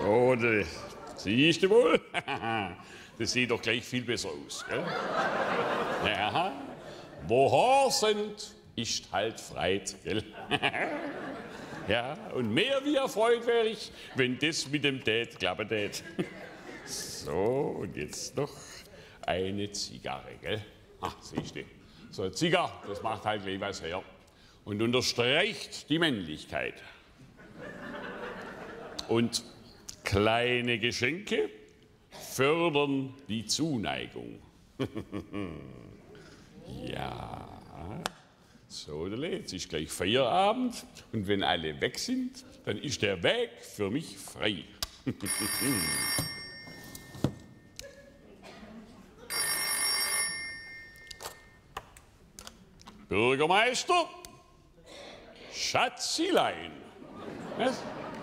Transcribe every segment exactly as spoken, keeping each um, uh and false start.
So, das siehst du wohl? Das sieht doch gleich viel besser aus, gell? Ja, wo Haar sind, ist halt Freit, gell? Ja, und mehr wie erfreut wäre ich, wenn das mit dem Date klappen tät. So, und jetzt noch eine Zigarre, gell? Ach, siehst du, so eine Zigarre, das macht halt gleich was her und unterstreicht die Männlichkeit. Und kleine Geschenke fördern die Zuneigung. Ja, so, jetzt ist gleich Feierabend und wenn alle weg sind, dann ist der Weg für mich frei. Bürgermeister, Schatzilein. Was?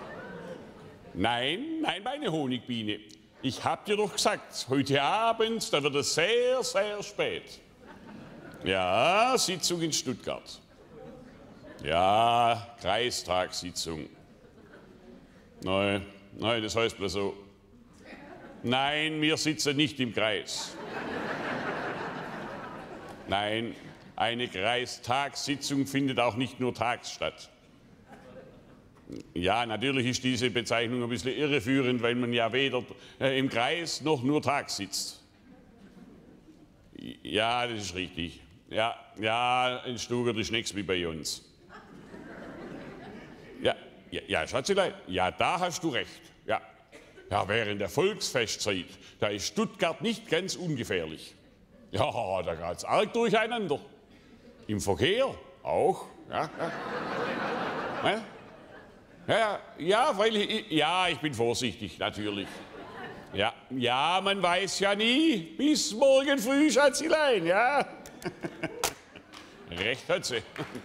Nein, nein, meine Honigbiene. Ich hab dir doch gesagt, heute Abend, da wird es sehr, sehr spät. Ja, Sitzung in Stuttgart. Ja, Kreistagssitzung. Nein, nein, das heißt bloß so. Nein, wir sitzen nicht im Kreis. Nein, eine Kreistagssitzung findet auch nicht nur tags statt. Ja, natürlich ist diese Bezeichnung ein bisschen irreführend, weil man ja weder äh, im Kreis noch nur tags sitzt. Ja, das ist richtig. Ja, ja, in Stuttgart ist nichts wie bei uns. Ja, ja, ja, Schatzelein, ja, da hast du recht. Ja, ja, während der Volksfestzeit, da ist Stuttgart nicht ganz ungefährlich. Ja, da geht's arg durcheinander. Im Verkehr auch. Ja, ja. Ja, ja, weil ich, ja, ich bin vorsichtig, natürlich. Ja, ja, man weiß ja nie. Bis morgen früh, Schatzelein, ja. Recht hat sie.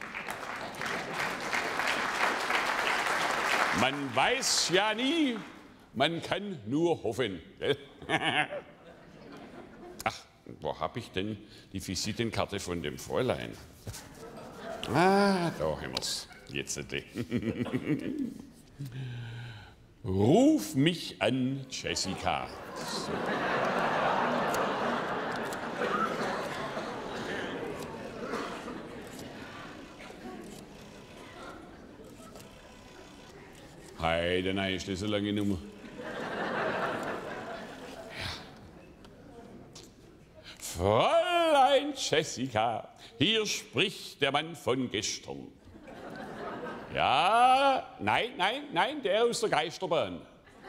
Man weiß ja nie, man kann nur hoffen. Ach, wo hab ich denn die Visitenkarte von dem Fräulein? Ah, da haben wir's. Jetzt. Ruf mich an, Jessica. So. Heide, nein, ist das eine lange Nummer. Ja. Fräulein Jessica, hier spricht der Mann von gestern. Ja, nein, nein, nein, der aus der Geisterbahn.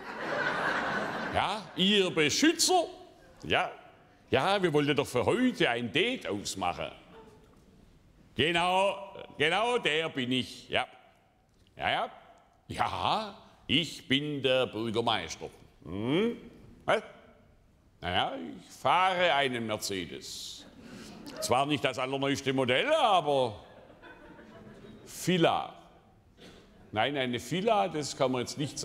Ja, Ihr Beschützer? Ja, ja, wir wollten doch für heute ein Date ausmachen. Genau, genau der bin ich, ja. Ja, ja, ja, ich bin der Bürgermeister. Hm? Was? Naja, ich fahre einen Mercedes. Zwar nicht das allerneueste Modell, aber Villa. Nein, eine Villa, das kann man jetzt nicht sagen.